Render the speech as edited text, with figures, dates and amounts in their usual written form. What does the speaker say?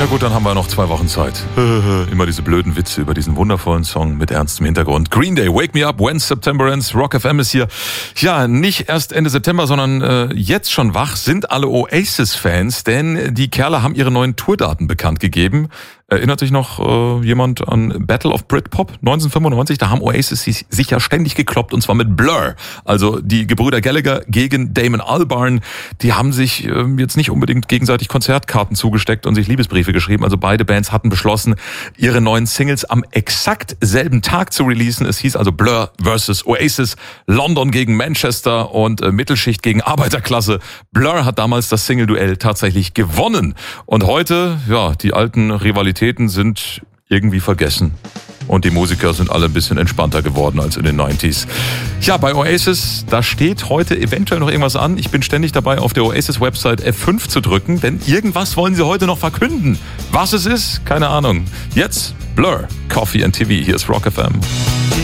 Ja gut, dann haben wir noch 2 Wochen Zeit. Immer diese blöden Witze über diesen wundervollen Song mit ernstem Hintergrund. Green Day, Wake Me Up, When September Ends, Rock FM ist hier. Ja, nicht erst Ende September, sondern jetzt schon wach sind alle Oasis-Fans, denn die Kerle haben ihre neuen Tourdaten bekannt gegeben. Erinnert sich noch jemand an Battle of Britpop 1995? Da haben Oasis sich ja ständig gekloppt, und zwar mit Blur. Also die Gebrüder Gallagher gegen Damon Albarn. Die haben sich jetzt nicht unbedingt gegenseitig Konzertkarten zugesteckt und sich Liebesbriefe geschrieben. Also beide Bands hatten beschlossen, ihre neuen Singles am exakt selben Tag zu releasen. Es hieß also Blur versus Oasis, London gegen Manchester und Mittelschicht gegen Arbeiterklasse. Blur hat damals das Single-Duell tatsächlich gewonnen. Und heute, ja, die alten Rivalitäten sind irgendwie vergessen. Und die Musiker sind alle ein bisschen entspannter geworden als in den 90s. Ja, bei Oasis, da steht heute eventuell noch irgendwas an. Ich bin ständig dabei, auf der Oasis-Website F5 zu drücken, denn irgendwas wollen sie heute noch verkünden. Was es ist, keine Ahnung. Jetzt Blur, Coffee and TV. Hier ist Rock FM.